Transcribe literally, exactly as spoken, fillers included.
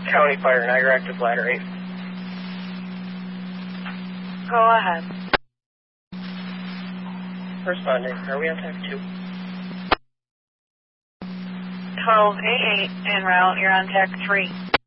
County Fire, Niagara Active Ladder eight. Go ahead. Responding. Are we on tech two? twelve A eight en route. You're on tech three.